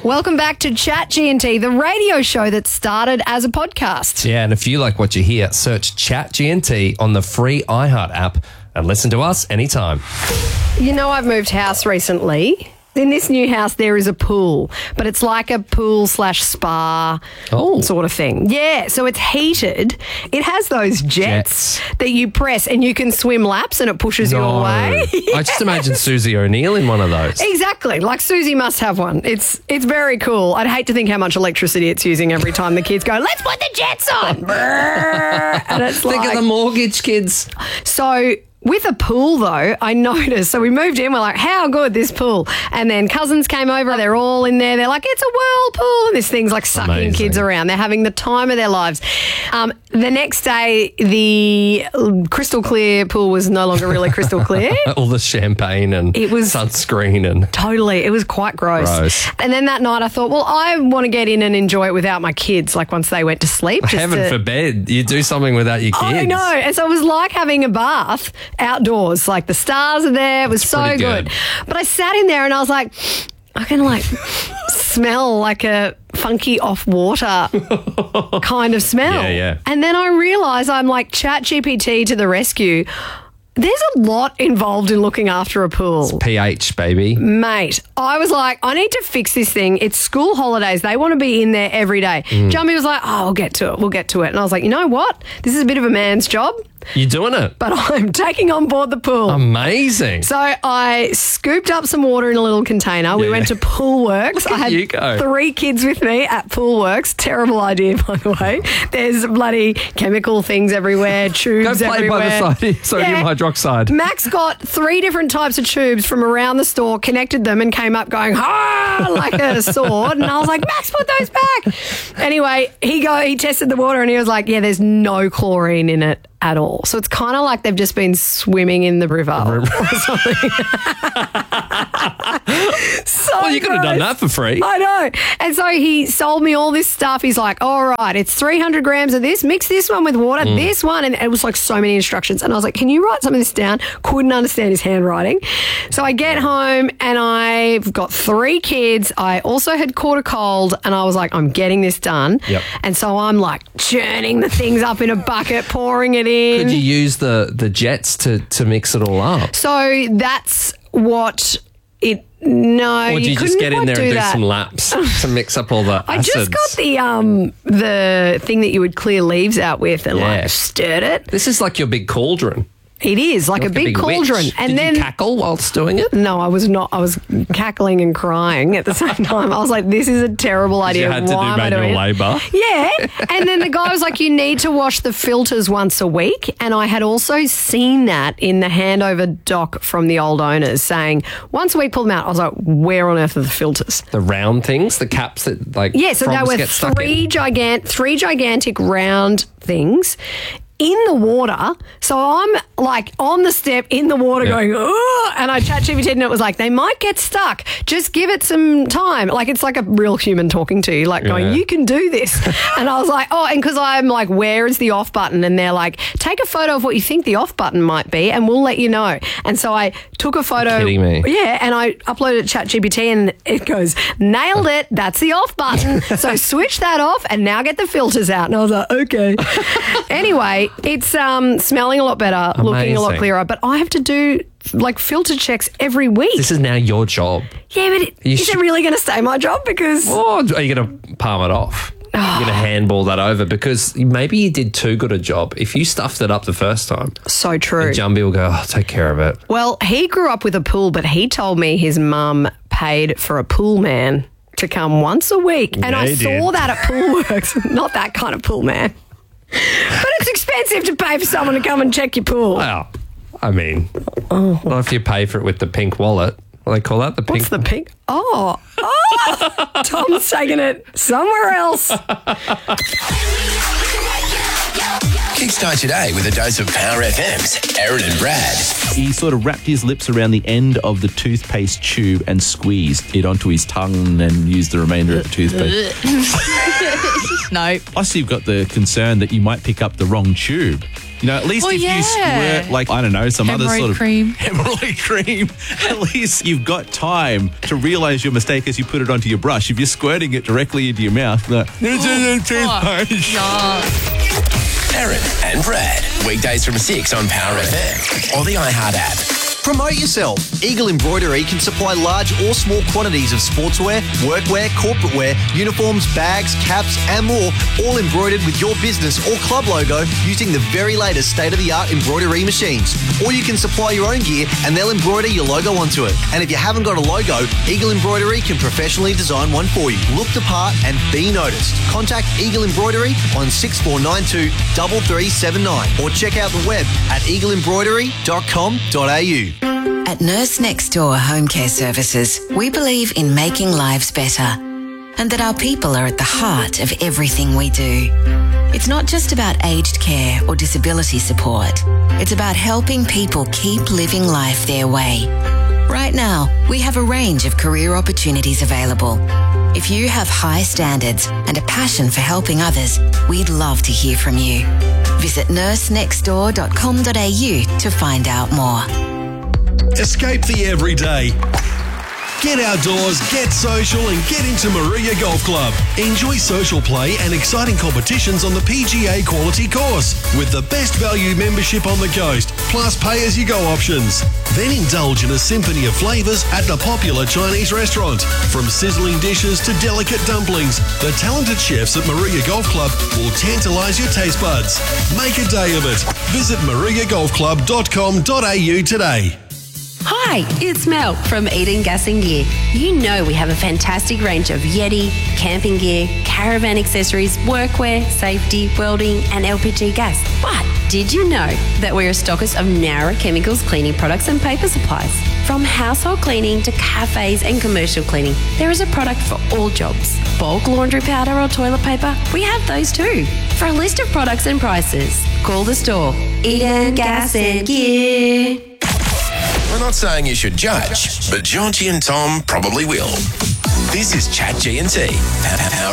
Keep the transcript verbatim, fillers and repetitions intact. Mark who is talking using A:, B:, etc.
A: Welcome back to Chat G and T, the radio show that started as a podcast.
B: Yeah, and if you like what you hear, search Chat G and T on the free iHeart app and listen to us anytime.
A: You know, I've moved house recently. In this new house, there is a pool, but it's like a pool slash spa
B: Oh.
A: sort of thing. Yeah, so it's heated. It has those jets,
B: Jets.
A: that you press and you can swim laps and it pushes you
B: No.
A: away.
B: I just imagine Susie O'Neill in one of those.
A: Exactly. Like Susie must have one. It's it's very cool. I'd hate to think how much electricity it's using every time the kids go, let's put the jets on. Brrr. And it's
B: Think
A: like,
B: of the mortgage kids.
A: so with a pool, though, I noticed. So we moved in. We're like, how good, this pool. And then cousins came over. They're all in there. They're like, it's a whirlpool. And this thing's like sucking
B: Amazing.
A: kids around. They're having the time of their lives. Um, the next day, the crystal clear pool was no longer really crystal clear.
B: All the champagne and
A: It was-
B: sunscreen and...
A: Totally. It was quite gross.
B: Gross.
A: And then that night I thought, well, I want to get in and enjoy it without my kids, like once they went to sleep. just
B: Heaven
A: to-
B: forbid you do something without your kids.
A: I know. And so it was like having a bath outdoors. Like the stars are there. It was so
B: pretty
A: good.
B: good.
A: But I sat in there and I was like, I can like smell like a funky off water kind of smell.
B: Yeah, yeah.
A: And then I realised I'm like Chat G P T to the rescue. There's a lot involved in looking after a pool.
B: pH, baby.
A: Mate, I was like, I need to fix this thing. It's school holidays. They want to be in there every day.
B: Mm.
A: Jumpy was like, oh, we'll get to it. We'll get to it. And I was like, you know what? This is a bit of a man's job,
B: You're doing it.
A: but I'm taking on board the pool.
B: Amazing.
A: So I scooped up some water in a little container. We
B: Yeah.
A: went to Poolworks. I had
B: you go.
A: three kids with me at Poolworks. Terrible idea, by the way. There's bloody chemical things everywhere,
B: Go
A: tubes
B: play
A: everywhere.
B: by the side. Sodium
A: Yeah.
B: hydroxide.
A: Max got three different types of tubes from around the store, connected them and came up going, ah, like a sword. And I was like, Max, put those back. Anyway, he go, he tested the water and he was like, yeah, there's no chlorine in it at all. So it's kind of like they've just been swimming in the river or something. So
B: Well, you could have done
A: gross.
B: that for free.
A: I know. And so he sold me all this stuff. He's like, all right, it's three hundred grams of this. Mix this one with water,
B: Mm.
A: this one. And it was like so many instructions. And I was like, can you write some of this down? Couldn't understand his handwriting. So I get home and I've got three kids. I also had caught a cold and I was like, I'm getting this done.
B: Yep.
A: And so I'm like churning the things up in a bucket, pouring it in.
B: Could you use the, the jets to, to mix it all up?
A: So that's what it... No,
B: Or do you, just
A: couldn't
B: get in
A: quite
B: there and do
A: that.
B: some laps to mix up all the
A: I
B: acids?
A: just got the um the thing that you would clear leaves out with and
B: Yeah.
A: like stirred it.
B: This is like your big cauldron.
A: It is like,
B: Like
A: a big,
B: witch.
A: cauldron, and
B: Did
A: then
B: you cackle whilst doing it?
A: no, I was not. I was cackling and crying at the same time. I was like, "This is a terrible idea."
B: You had to do
A: Why am I doing
B: manual
A: it?"
B: labour.
A: Yeah, and then the guy was like, "You need to wash the filters once a week." And I had also seen that in the handover doc from the old owners saying once a week, pull them out. I was like, "Where on earth are the filters?"
B: The round things, the caps that like
A: Yeah, so there
B: frogs
A: were
B: get stuck
A: three
B: in.
A: gigant, three gigantic round things in the water. So I'm like on the step in the water
B: Yeah.
A: going, oh, and I chat G P T and it was like, they might get stuck. Just give it some time. Like it's like a real human talking to you, like going,
B: Yeah.
A: you can do this. And I was like, oh, and because I'm like, where is the off button? And they're like, take a photo of what you think the off button might be and we'll let you know. And so I took a photo.
B: Kidding me.
A: Yeah, and I uploaded it to chat G P T and it goes, nailed it. That's the off button. So switch that off and now get the filters out. And I was like, okay. Anyway, it's um, smelling a lot better, looking a lot
B: Amazing.
A: clearer, but I have to do like filter checks every week.
B: This is now your job.
A: yeah, but it,
B: You
A: is
B: should-
A: it really going to stay my job? Because
B: Or are you going to palm it off? You're going to handball that over because maybe you did too good a job. If you stuffed it up the first time,
A: so true.
B: Jumbie will go, oh, take care of it.
A: Well, he grew up with a pool, but he told me his mum paid for a pool man to come once a week. And
B: Yeah,
A: I
B: he
A: saw
B: did.
A: that at Poolworks. Not that kind of pool man. But it's expensive to pay for someone to come and check your pool.
B: Well, I mean,
A: Oh.
B: not if you pay for it with the pink wallet. What do they call that? The pink.
A: What's the pink? Oh, oh! Tom's taking it somewhere else.
C: Kickstart your day with a dose of Power F M's Aaron and Brad.
D: He sort of wrapped his lips around the end of the toothpaste tube and squeezed it onto his tongue and used the remainder of the toothpaste.
E: No.
D: Plus, you've got the concern that you might pick up the wrong tube. You know, at least
E: Well,
D: if
E: yeah.
D: you squirt, like, I don't know, some other
E: Hemorrhoid
D: sort of
E: cream.
D: hemorrhoid cream, at least you've got time to realise your mistake as you put it onto your brush. If you're squirting it directly into your mouth, like, it's in the toothpaste.
E: No.
C: Aaron and Brad. Weekdays from six on Power F M or the iHeart app.
F: Promote yourself. Eagle Embroidery can supply large or small quantities of sportswear, workwear, corporate wear, uniforms, bags, caps, and more, all embroidered with your business or club logo using the very latest state-of-the-art embroidery machines. Or you can supply your own gear and they'll embroider your logo onto it. And if you haven't got a logo, Eagle Embroidery can professionally design one for you. Look the part and be noticed. Contact Eagle Embroidery on six four nine two, three three seven nine or check out the web at eagle embroidery dot com dot a u.
G: At Nurse Next Door Home Care Services, we believe in making lives better and that our people are at the heart of everything we do. It's not just about aged care or disability support. It's about helping people keep living life their way. Right now, we have a range of career opportunities available. If you have high standards and a passion for helping others, we'd love to hear from you. Visit nurse next door dot com dot a u to find out more.
H: Escape the everyday. Get outdoors, get social and get into Maria Golf Club. Enjoy social play and exciting competitions on the P G A quality course with the best value membership on the coast, plus pay-as-you-go options. Then indulge in a symphony of flavours at the popular Chinese restaurant. From sizzling dishes to delicate dumplings, the talented chefs at Maria Golf Club will tantalise your taste buds. Make a day of it. Visit maria golf club dot com dot a u today.
I: Hi, it's Mel from Eden Gas and Gear. You know we have a fantastic range of Yeti, camping gear, caravan accessories, workwear, safety, welding and L P G gas. But did you know that we're a stockist of Nowra Chemicals cleaning products and paper supplies? From household cleaning to cafes and commercial cleaning, there is a product for all jobs. Bulk laundry powder or toilet paper, we have those too. For a list of products and prices, call the store. Eden Gas and Gear.
C: We're not saying you should judge, but Jonty and Tom probably will. This is Chat G and T. Power